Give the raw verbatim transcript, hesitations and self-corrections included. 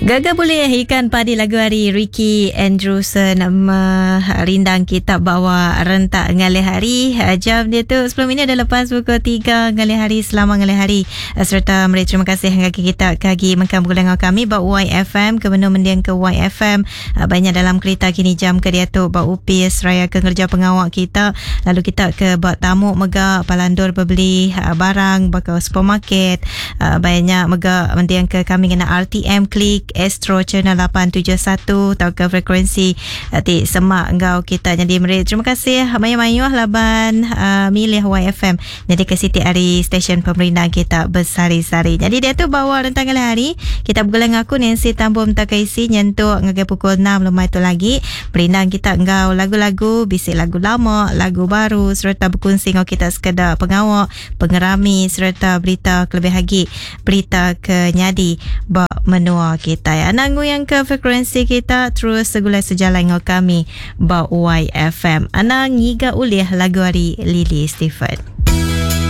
Gagal boleh ikan padi lagu hari Ricky Andrewson merindang kita bawa rentak ngalih hari. Jam dia tu sepuluh minit dah lepas pukul tiga ngalih hari. Selamat ngalih hari serta meri terima kasih kaki kita kaki mengkam dengan kami ba Y F M ke benda mendiang ke Y F M banyak dalam kereta kini jam ke dia tu ba upis raya ke kerja pengawak kita, lalu kita ke buat tamu mega palandur berbeli barang bakal supermarket banyak mega mendiang ke kami kena R T M Klik Astro Channel lapan tujuh satu atau ke frekuensi uh, ti semak engkau kita jadi meri terima kasih mayu-mayu laban uh, milih Y F M jadi ke Siti Ari stesen pemerintah kita bersari-sari. Jadi dia tu bawa rentang hari kita bergulang aku Nancy Tambum Takaisi nyentuh ngagai pukul enam lemah itu lagi perindang kita engkau lagu-lagu bisik lagu lama lagu baru serta berkongsi ngau kita sekedar pengawak pengerami serta berita kelebih lagi berita kenyadi ba menua kita ya nanggu yang ke frekuensi kita terus segulai sejalan dengan kami ba Y F M anang ngiga ulih lagu hari Lily Stephen.